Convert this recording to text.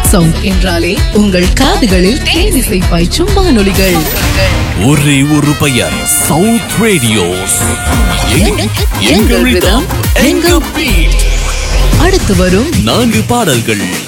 Sound என்றாலே உங்கள் காதுகளில் தேனிசை பாய்ச்சும் வானொலிகள். ஒரே ஒரு பெயர், சவுத் ரேடியோஸ். எங்கள் ரிதம், எங்கள் பீட். அடுத்து வரும் 4 பாடல்கள்